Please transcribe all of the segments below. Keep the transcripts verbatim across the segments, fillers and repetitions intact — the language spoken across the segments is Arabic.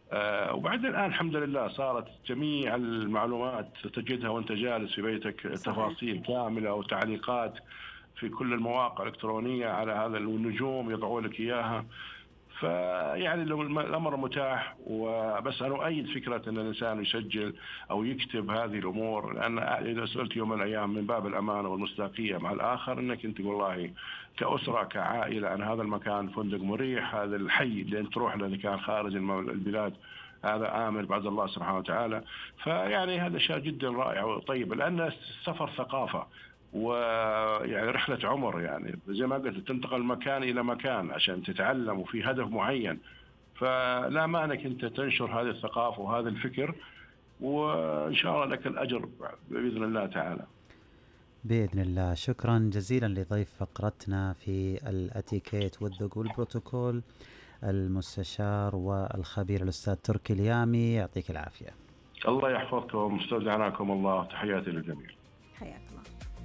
آه، وبعدين الآن الحمد لله صارت جميع المعلومات تجدها وأنت جالس في بيتك، صحيح. تفاصيل كاملة وتعليقات في كل المواقع الإلكترونية على هذا، والنجوم يضعوا لك إياها. فيعني لو الم- الأمر متاح، وبس أنا أؤيد فكرة أن الإنسان يسجل أو يكتب هذه الأمور، لأن إذا سئلت يوم من الأيام من باب الأمانة والمصداقية مع الآخر، أنك أنت والله كأسرة كعائلة أن هذا المكان فندق مريح، هذا الحي لأن تروح له إذا كان خارج الم- البلاد هذا آمن بعد الله سبحانه وتعالى. فيعني هذا شيء جدا رائع وطيب، لأن السفر ثقافة ويعني رحلة عمر، يعني زي ما قلت تنتقل من مكان إلى مكان عشان تتعلم وفي هدف معين. فلا مانع أنت تنشر هذه الثقافة وهذا الفكر، وإن شاء الله لك الأجر بإذن الله تعالى. بإذن الله. شكرا جزيلا لضيف فقرتنا في الاتيكيت والذوق والبروتوكول، المستشار والخبير الأستاذ تركي اليامي، يعطيك العافية. الله يحفظكم، مستودعناكم الله، تحياتي للجميع. حياك الله.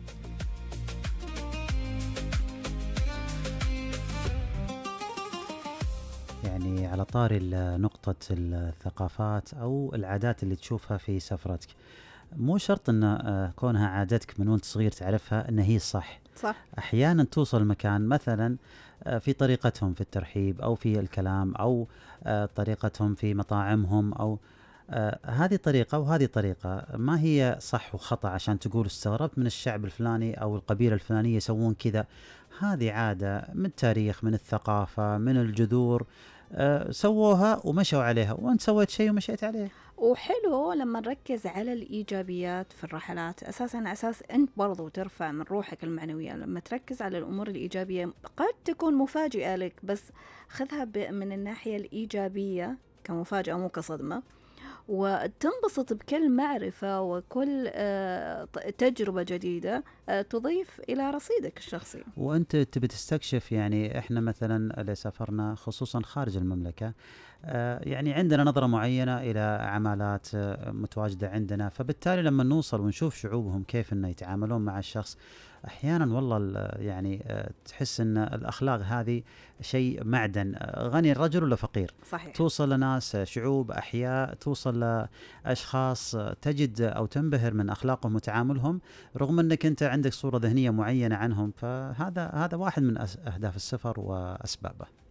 يعني على طاري نقطة الثقافات أو العادات اللي تشوفها في سفرتك، مو شرط أن كونها عادتك من وانت صغير تعرفها أن هي صح. صح. أحيانا توصل مكان مثلا في طريقتهم في الترحيب أو في الكلام أو طريقتهم في مطاعمهم، أو هذه طريقة وهذه طريقة، ما هي صح وخطأ عشان تقول استغربت من الشعب الفلاني أو القبيلة الفلانية يسوون كذا. هذه عادة من التاريخ، من الثقافة، من الجذور، أه سووها ومشوا عليها، وانت سويت شيء ومشيت عليه. وحلو لما نركز على الإيجابيات في الرحلات، أساساً أساس أنت برضو ترفع من روحك المعنوية لما تركز على الأمور الإيجابية. قد تكون مفاجئة لك، بس خذها من الناحية الإيجابية كمفاجأة مو كصدمة، وتنبسط بكل معرفة وكل تجربة جديدة تضيف إلى رصيدك الشخصي. وأنت تبي تستكشف، يعني إحنا مثلا اللي سافرنا خصوصا خارج المملكة، يعني عندنا نظرة معينة إلى عمالات متواجدة عندنا، فبالتالي لما نوصل ونشوف شعوبهم كيف إنه يتعاملون مع الشخص، أحيانا والله يعني تحس إن الأخلاق هذه شيء معدن، غني الرجل ولا فقير. صحيح. توصل لناس شعوب أحياء، توصل لأشخاص تجد أو تنبهر من أخلاقهم وتعاملهم، رغم أنك أنت عندك صورة ذهنية معينة عنهم. فهذا هذا واحد من أهداف السفر وأسبابه.